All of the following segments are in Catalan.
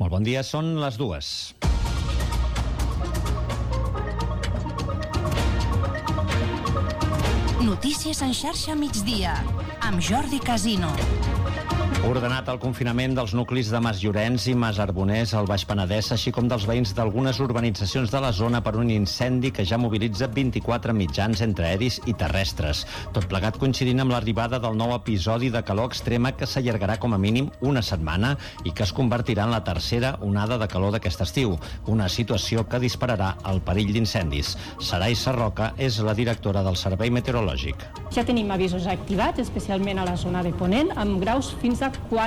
Molt bon dia, són les 2. Notícies en xarxa migdia, amb Jordi Casino. Ordenat el confinament dels nuclis de Masllorenç i Masarboners al Baix Penedès, així com dels veïns d'algunes urbanitzacions de la zona per un incendi que ja mobilitza 24 mitjans entre aeris i terrestres. Tot plegat coincidint amb l'arribada del nou episodi de calor extrema que s'allargarà com a mínim una setmana i que es convertirà en la tercera onada de calor d'aquest estiu, una situació que dispararà el perill d'incendis. Sarai Sarroca és la directora del Servei Meteorològic. Ja tenim avisos activats, especialment a la zona de Ponent, amb graus fins a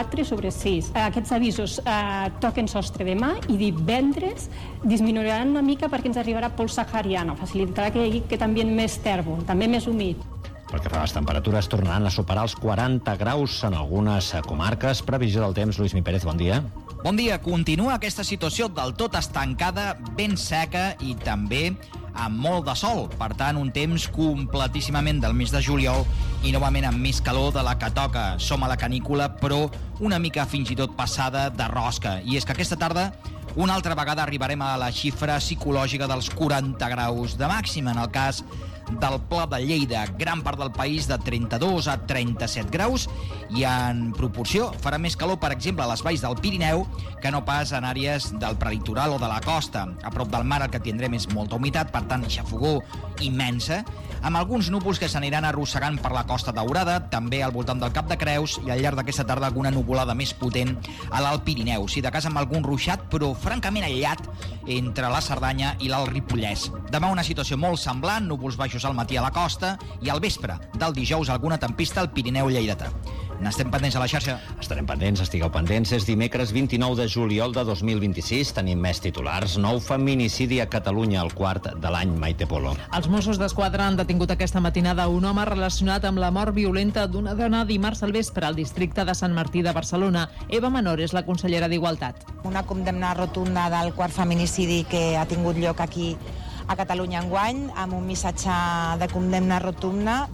4/6. Aquests avisos toquen sostre demà i divendres disminuiran una mica perquè ens arribarà pols sahariana, facilitarà que hi hagi aquest ambient més tèrbol, també més humit. Pel que fa a les temperatures, tornaran a superar els 40 graus en algunes comarques. Previsió del temps, Lluís Mi Pérez, bon dia. Bon dia. Continua aquesta situació del tot estancada, ben seca i també amb molt de sol. Per tant, un temps completíssimament del mes de juliol i novament amb més calor de la que toca. Som a la canícula, però una mica fins i tot passada de rosca. I és que aquesta tarda una altra vegada arribarem a la xifra psicològica dels 40 graus de màxima. En el cas del Pla de Lleida, gran part del país de 32 a 37 graus i en proporció farà més calor, per exemple, a les valls del Pirineu que no pas en àrees del prelitoral o de la costa. A prop del mar el que tindrem és molta humitat, per tant, xafogor immensa, amb alguns núvols que s'aniran arrossegant per la Costa Daurada, també al voltant del Cap de Creus i al llarg d'aquesta tarda alguna nuvolada més potent a l'Alt Pirineu. Si de cas amb algun ruixat, però francament aïllat entre la Cerdanya i l'Alt Ripollès. Demà una situació molt semblant, núvols baixos al matí a la costa i al vespre del dijous alguna tempesta al Pirineu lleidatà. N'estem pendents a la xarxa? Estarem pendents, estigueu pendents. És dimecres 29 de juliol de 2026. Tenim més titulars. Nou feminicidi a Catalunya, el quart de l'any. Maite Polo. Els Mossos d'Esquadra han detingut aquesta matinada un home relacionat amb la mort violenta d'una dona dimarts al vespre al districte de Sant Martí de Barcelona. Eva Menor és la consellera d'Igualtat. Una condemna rotunda del quart feminicidi que ha tingut lloc aquí a Catalunya enguany, amb un missatge de condemna rotunda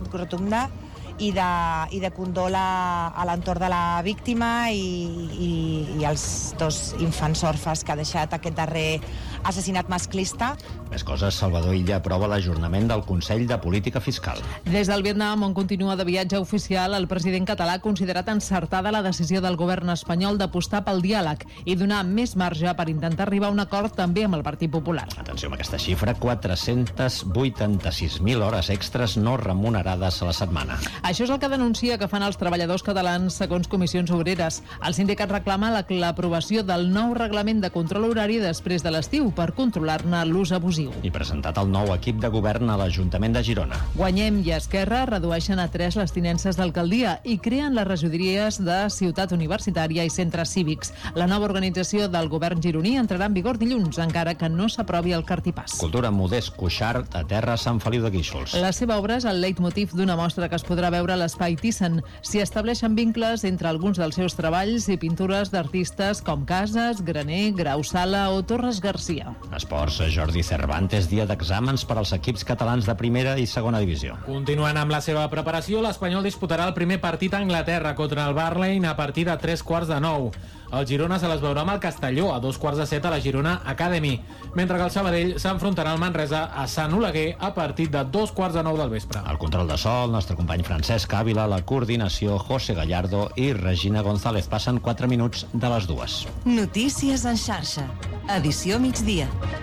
i de condol a l'entorn de la víctima i els dos infants orfes que ha deixat aquest darrer assassinat masclista. Més coses, Salvador Illa aprova l'ajornament del Consell de Política Fiscal. Des del Vietnam, on continua de viatge oficial, el president català ha considerat encertada la decisió del govern espanyol d'apostar pel diàleg i donar més marge per intentar arribar a un acord també amb el Partit Popular. Atenció amb aquesta xifra, 486.000 hores extres no remunerades a la setmana. Això és el que denuncia que fan els treballadors catalans segons comissions obreres. El sindicat reclama l'aprovació del nou reglament de control horari després de l'estiu per controlar-ne l'ús abusiu. I presentat el nou equip de govern a l'Ajuntament de Girona. Guanyem i Esquerra redueixen a 3 les tinences d'alcaldia i creen les regidories de Ciutat Universitària i Centres Cívics. La nova organització del govern gironí entrarà en vigor dilluns, encara que no s'aprovi el cartipàs. Cultura Modest Cuixart a terra Sant Feliu de Guíxols. La seva obra és el leitmotiv d'una mostra que es podrà veure a l'Espai Thyssen. S'hi estableixen vincles entre alguns dels seus treballs i pintures d'artistes com Casas, Graner, Grau Sala o Torres Garcia. Esports, Jordi Cervantes, dia d'exàmens per als equips catalans de primera i segona divisió. Continuant amb la seva preparació, l'Espanyol disputarà el primer partit a Anglaterra contra el Burnley a partir de 8:45. El Girona se les veurà amb el Castelló a 7:15 a la Girona Academy, mentre que el Sabadell s'enfrontarà al Manresa a Sant Oleguer a partir de 8:45 del vespre. El control de so, el nostre company Francesc Ávila, la coordinació, José Gallardo i Regina González. Passen 4 minuts de les 2. Notícies en xarxa. Edició migdia.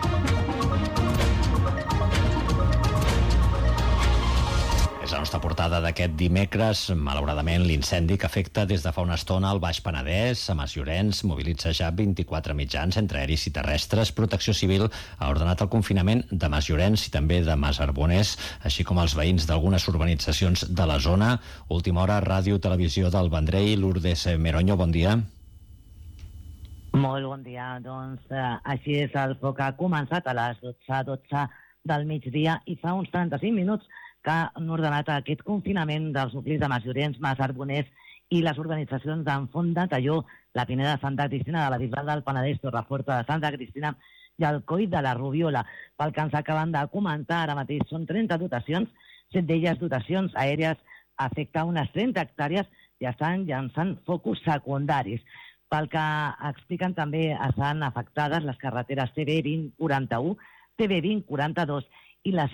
És la nostra portada d'aquest dimecres. Malauradament, l'incendi que afecta des de fa una estona al Baix Penedès, a Masllorenç, mobilitza ja 24 mitjans entre aeris i terrestres. Protecció Civil ha ordenat el confinament de Masllorenç i també de Masarboners, així com els veïns d'algunes urbanitzacions de la zona. Última hora, Ràdio Televisió del Vendrell. Lourdes Meroño, bon dia. Molt bon dia. Doncs així és, el foc ha començat a les 12 del migdia i fa uns 35 minuts que han ordenat aquest confinament dels nuclis de Masllorenç, Masarboners i les urbanitzacions d'Enfont de Talló, la Pineda de Santa Cristina, de la Bisbal del Penedès, Torreforta de Santa Cristina i el Coll de la Rubiola. Pel que ens acaben de comentar, ara mateix són 30 dotacions, 7 d'elles dotacions aèries, afecta unes 30 hectàrees i estan llançant focus secundaris. Pel que expliquen, també estan afectades les carreteres TB2041, TB2042 i la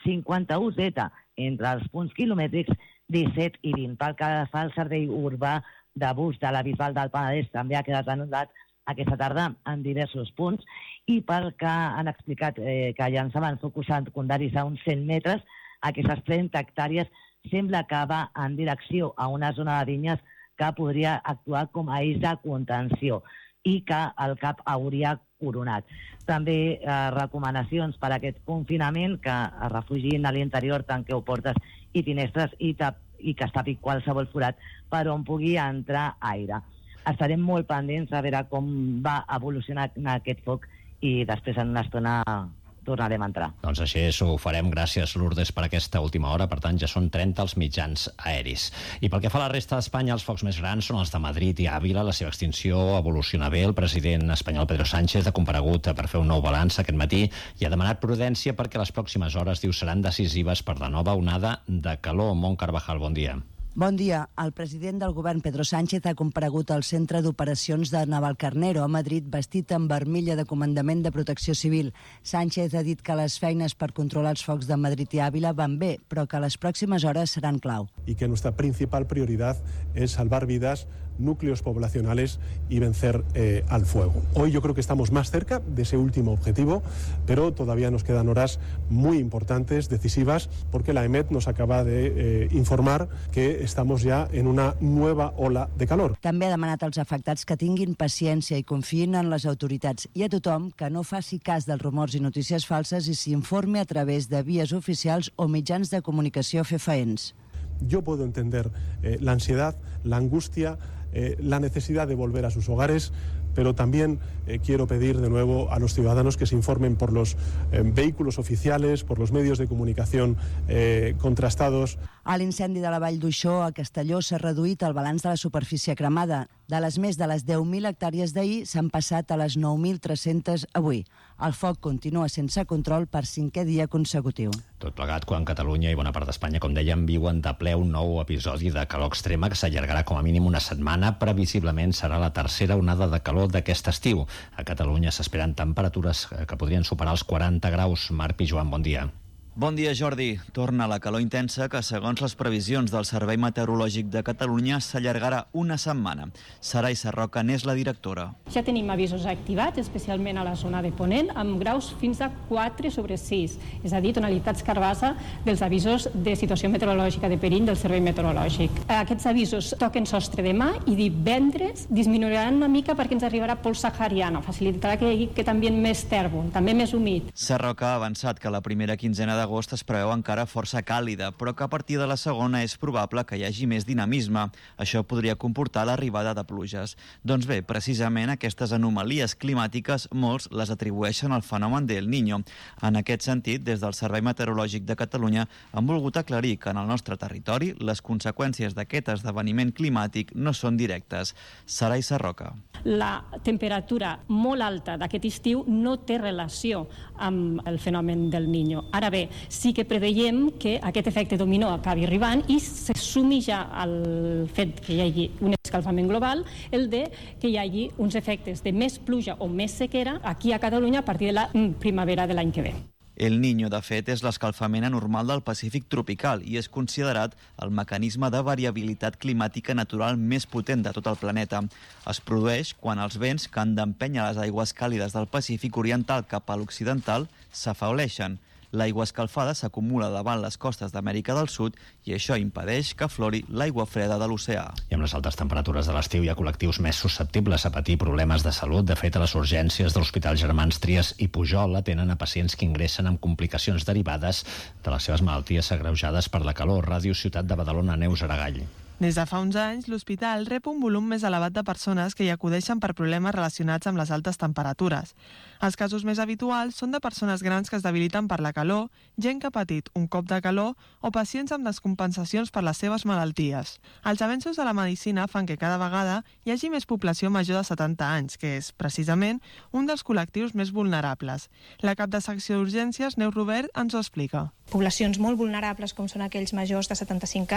C51Z entre els punts quilomètrics 17 i 20. Pel que fa al servei urbà de bus de la Bisbal del Penedès, també ha quedat anul·lat aquesta tarda en diversos punts, i pel que han explicat que llançaven focus secundaris a uns 100 metres, aquestes 30 hectàrees sembla que va en direcció a una zona de vinyes que podria actuar com a eix de contenció i que el CAP hauria coronat. També recomanacions per a aquest confinament, que es refugin a l'interior, tanqueu portes i finestres i que es tapi qualsevol forat per on pugui entrar aire. Estarem molt pendents a veure com va evolucionar aquest foc i després en una estona tornarem a entrar. Doncs així ho farem. Gràcies, Lourdes, per aquesta última hora. Per tant, ja són 30 els mitjans aeris. I pel que fa a la resta d'Espanya, els focs més grans són els de Madrid i Àvila. La seva extinció evoluciona bé. El president espanyol Pedro Sánchez ha comparegut per fer un nou balanç aquest matí i ha demanat prudència perquè les pròximes hores, diu, seran decisives per la nova onada de calor. Mont Carvajal, bon dia. Bon dia. El president del govern, Pedro Sánchez, ha comparegut al centre d'operacions de Navalcarnero a Madrid vestit amb armilla de comandament de protecció civil. Sánchez ha dit que les feines per controlar els focs de Madrid i Àvila van bé, però que les pròximes hores seran clau. Y que nuestra principal prioridad es salvar vidas, núcleos poblacionales y vencer al fuego. Hoy yo creo que estamos más cerca de ese último objetivo, pero todavía nos quedan horas muy importantes, decisivas, porque la EMET nos acaba de informar que estamos ya en una nueva ola de calor. També ha demanat als afectats que tinguin paciència i confiïn en les autoritats i a tothom que no faci cas dels rumors i notícies falses i s'informi a través de vies oficials o mitjans de comunicació fefaents. Yo puedo entender la ansiedad, la angustia, la necesidad de volver a sus hogares, pero también quiero pedir de nuevo a los ciudadanos que se informen por los vehículos oficiales, por los medios de comunicación contrastados. A l'incendi de la Vall d'Uixó, a Castelló, s'ha reduït el balanç de la superfície cremada. De les més de les 10.000 hectàrees d'ahir s'han passat a les 9.300 avui. El foc continua sense control per 5è dia consecutiu. Tot plegat quan Catalunya i bona part d'Espanya, com dèiem, viuen de ple un nou episodi de calor extrema que s'allargarà com a mínim una setmana. Previsiblement serà la tercera onada de calor d'aquest estiu. A Catalunya s'esperen temperatures que podrien superar els 40 graus. Marc i Joan, bon dia. Bon dia, Jordi. Torna la calor intensa que, segons les previsions del Servei Meteorològic de Catalunya, s'allargarà una setmana. Sarai Sarroca n'és la directora. Ja tenim avisos activats, especialment a la zona de Ponent, amb graus fins a 4/6, és a dir, tonalitats carbassa dels avisos de situació meteorològica de perill del Servei Meteorològic. Aquests avisos toquen sostre demà i divendres disminuiran una mica perquè ens arribarà pols sahariana, facilitarà que hi hagi aquest ambient més tèrbol, també més humit. Sarroca ha avançat que la primera quinzena d'agost es preveu encara força càlida, però que a partir de la segona és probable que hi hagi més dinamisme. Això podria comportar l'arribada de pluges. Doncs bé, precisament aquestes anomalies climàtiques molts les atribueixen al fenomen del Niño. En aquest sentit, des del Servei Meteorològic de Catalunya han volgut aclarir que en el nostre territori les conseqüències d'aquest esdeveniment climàtic no són directes. Sarai Sarroca. La temperatura molt alta d'aquest estiu no té relació amb el fenomen del Niño. Ara bé, sí que preveiem que aquest efecte dominó acabi arribant i se sumi ja al fet que hi hagi un escalfament global, el de que hi hagi uns efectes de més pluja o més sequera aquí a Catalunya a partir de la primavera de l'any que ve. El Niño, de fet, és l'escalfament anormal del Pacífic tropical i és considerat el mecanisme de variabilitat climàtica natural més potent de tot el planeta. Es produeix quan els vents que han d'empènyer les aigües càlides del Pacífic oriental cap a l'occidental s'afauleixen. L'aigua escalfada s'acumula davant les costes d'Amèrica del Sud i això impedeix que aflori l'aigua freda de l'oceà. I amb les altes temperatures de l'estiu hi ha col·lectius més susceptibles a patir problemes de salut. De fet, a les urgències de l'Hospital Germans Trias i Pujol atenen a pacients que ingressen amb complicacions derivades de les seves malalties agreujades per la calor. Ràdio Ciutat de Badalona, Neus Aragall. Des de fa uns anys, l'hospital rep un volum més elevat de persones que hi acudeixen per problemes relacionats amb les altes temperatures. Els casos més habituals són de persones grans que es debiliten per la calor, gent que ha patit un cop de calor o pacients amb descompensacions per les seves malalties. Els avenços de la medicina fan que cada vegada hi hagi més població major de 70 anys, que és, precisament, un dels col·lectius més vulnerables. La cap de secció d'urgències, Neus Robert, ens ho explica. Poblacions molt vulnerables, com són aquells majors de 75